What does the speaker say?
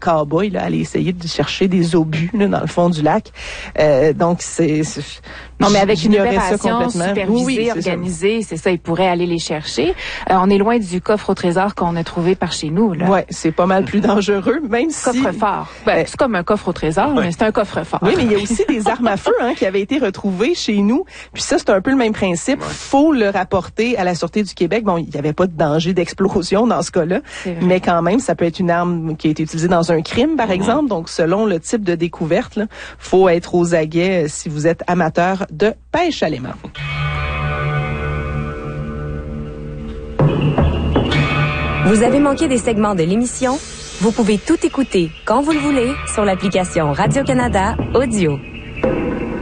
cow-boys là, aller essayer de chercher des obus là, dans le fond du lac. Donc non, mais avec une opération supervisée, organisée, c'est ça, ils pourraient aller les chercher. On est loin du coffre au trésor qu'on a trouvé par chez nous, là. Ouais, c'est pas mal plus dangereux, même si... Coffre-fort. C'est comme un coffre au trésor, mais c'est un coffre-fort. Oui, mais il y a aussi des armes à feu, qui avaient été retrouvées chez nous. Puis ça, c'est un peu le même principe. Faut le rapporter à la Sûreté du Québec. Bon, il n'y avait pas de danger d'explosion dans ce cas-là. Mais quand même, ça peut être une arme qui a été utilisée dans un crime, par exemple. Donc, selon le type de découverte, là, faut être aux aguets si vous êtes amateur de pêche à l'aimant. Vous avez manqué des segments de l'émission? Vous pouvez tout écouter quand vous le voulez sur l'application Radio-Canada Audio.